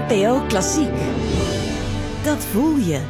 NPO Klassiek. Dat voel je.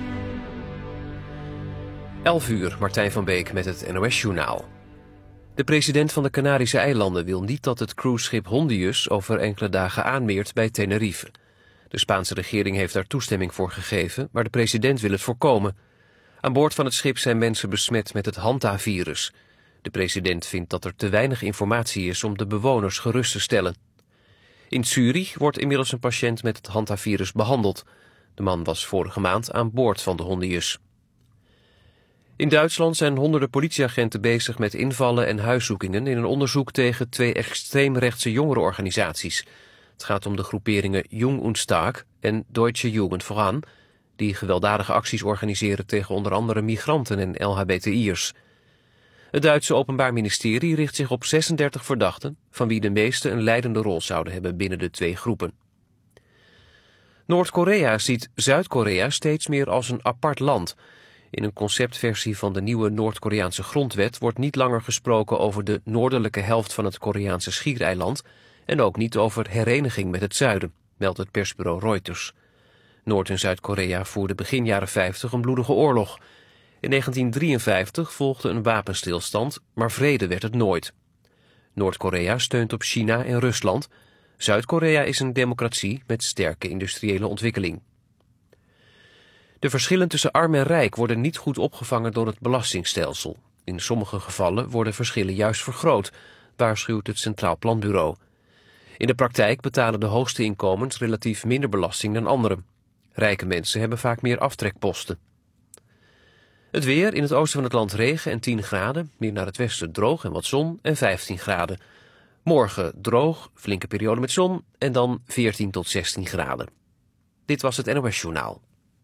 11 uur, Martijn van Beek met het NOS-journaal. De president van de Canarische eilanden wil niet dat het cruiseschip Hondius over enkele dagen aanmeert bij Tenerife. De Spaanse regering heeft daar toestemming voor gegeven, maar de president wil het voorkomen. Aan boord van het schip zijn mensen besmet met het hantavirus. De president vindt dat er te weinig informatie is om de bewoners gerust te stellen. In Zurich wordt inmiddels een patiënt met het hantavirus behandeld. De man was vorige maand aan boord van de Hondius. In Duitsland zijn honderden politieagenten bezig met invallen en huiszoekingen in een onderzoek tegen 2 extreemrechtse jongerenorganisaties. Het gaat om de groeperingen Jung und Stark en Deutsche Jugend voran, die gewelddadige acties organiseren tegen onder andere migranten en LHBTI'ers. Het Duitse Openbaar Ministerie richt zich op 36 verdachten, van wie de meeste een leidende rol zouden hebben binnen de 2 groepen. Noord-Korea ziet Zuid-Korea steeds meer als een apart land. In een conceptversie van de nieuwe Noord-Koreaanse grondwet wordt niet langer gesproken over de noordelijke helft van het Koreaanse schiereiland en ook niet over hereniging met het zuiden, meldt het persbureau Reuters. Noord- en Zuid-Korea voerden begin jaren 50 een bloedige oorlog. In 1953 volgde een wapenstilstand, maar vrede werd het nooit. Noord-Korea steunt op China en Rusland. Zuid-Korea is een democratie met sterke industriële ontwikkeling. De verschillen tussen arm en rijk worden niet goed opgevangen door het belastingstelsel. In sommige gevallen worden verschillen juist vergroot, waarschuwt het Centraal Planbureau. In de praktijk betalen de hoogste inkomens relatief minder belasting dan anderen. Rijke mensen hebben vaak meer aftrekposten. Het weer, in het oosten van het land regen en 10 graden, meer naar het westen droog en wat zon en 15 graden. Morgen droog, flinke periode met zon en dan 14 tot 16 graden. Dit was het NOS Journaal.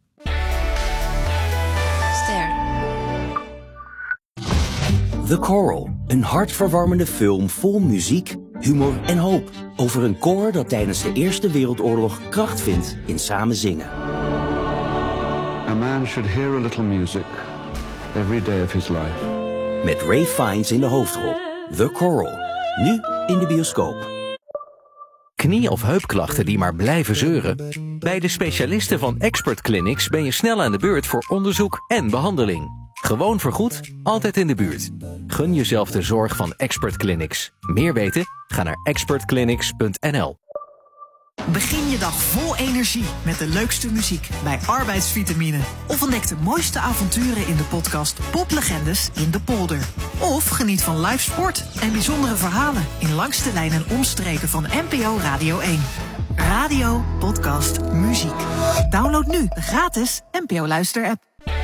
The Coral, een hartverwarmende film vol muziek, humor en hoop. Over een koor dat tijdens de Eerste Wereldoorlog kracht vindt in samen zingen. A man should hear a little music every day of his life. Met Ralph Fiennes in de hoofdrol. The Coral, nu in de bioscoop. Knie- of heupklachten die maar blijven zeuren? Bij de specialisten van Expert Clinics ben je snel aan de beurt voor onderzoek en behandeling. Gewoon vergoed, altijd in de buurt. Gun jezelf de zorg van Expert Clinics. Meer weten? Ga naar expertclinics.nl. Begin je dag vol energie met de leukste muziek bij Arbeidsvitamine. Of ontdek de mooiste avonturen in de podcast Poplegendes in de Polder. Of geniet van live sport en bijzondere verhalen in Langs de Lijn en Omstreken van NPO Radio 1. Radio, podcast, muziek. Download nu de gratis NPO Luister-app.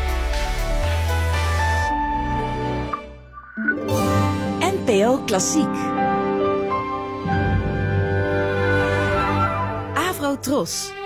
NPO Klassiek. Avro Tros.